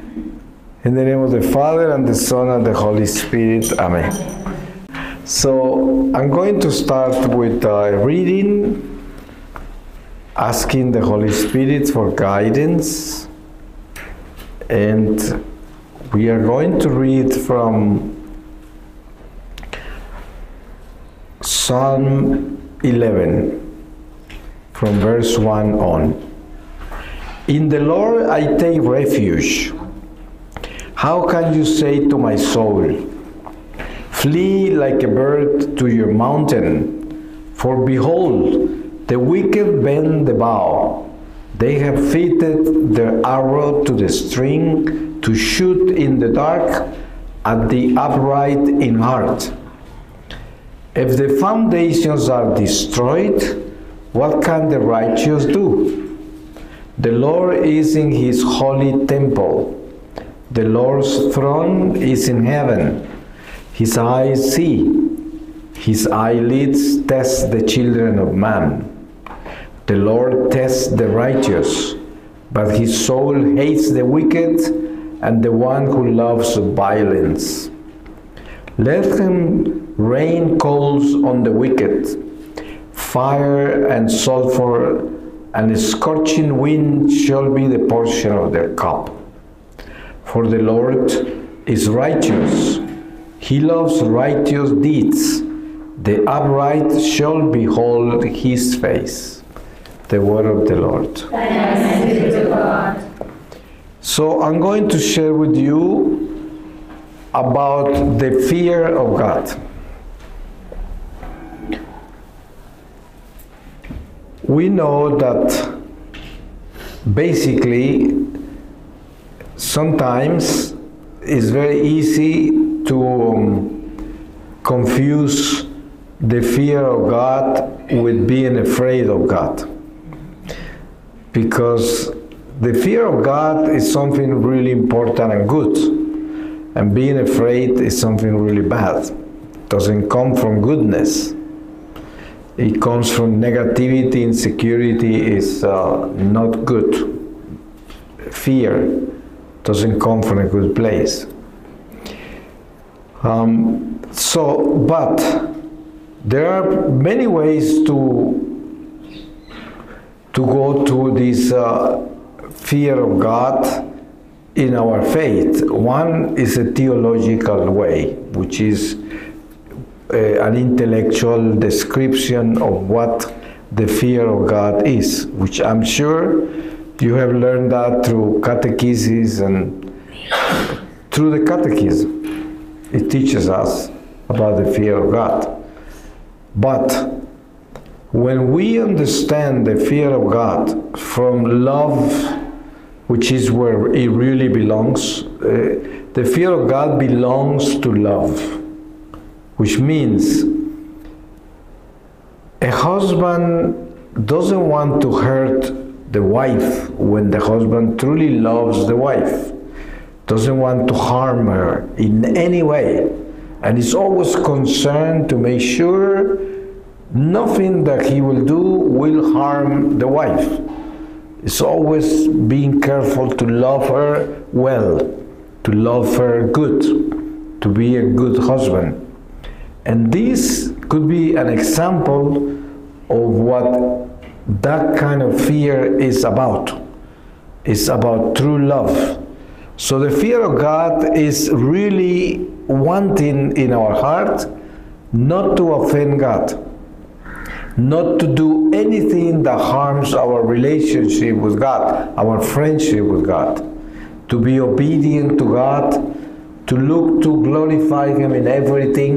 In the name of the Father, and the Son, and the Holy Spirit. Amen. So, I'm going to start with reading, asking the Holy Spirit for guidance, and we are going to read from Psalm 11, from verse 1 on. In the Lord I take refuge. How can you say to my soul, flee like a bird to your mountain? For behold, the wicked bend the bow. They have fitted their arrow to the string to shoot in the dark at the upright in heart. If the foundations are destroyed, what can the righteous do? The Lord is in his holy temple. The Lord's throne is in heaven. His eyes see. His eyelids test the children of man. The Lord tests the righteous, but his soul hates the wicked and the one who loves violence. Let him rain coals on the wicked, fire and sulfur, and a scorching wind shall be the portion of their cup. For the Lord is righteous. He loves righteous deeds. The upright shall behold his face. The word of the Lord. Thanks be to God. So I'm going to share with you about the fear of God. We know that basically sometimes it's very easy to confuse the fear of God with being afraid of God. Because the fear of God is something really important and good, and being afraid is something really bad. It doesn't come from goodness. It comes from negativity. Insecurity is not good. Fear doesn't come from a good place. But there are many ways to go to this fear of God in our faith. One is a theological way, which is an intellectual description of what the fear of God is, which I'm sure you have learned that through catechesis and through the catechism. It teaches us about the fear of God. But when we understand the fear of God from love, which is where it really belongs, the fear of God belongs to love, which means a husband doesn't want to hurt the wife when the husband truly loves the wife, doesn't want to harm her in any way, and is always concerned to make sure nothing that he will do will harm the wife. It's always being careful to love her well, to love her good, to be a good husband. And this could be an example of what that kind of fear is about. It's about true love. So the fear of God is really wanting in our heart not to offend God, not to do anything that harms our relationship with God, our friendship with God, to be obedient to God, to look to glorify Him in everything,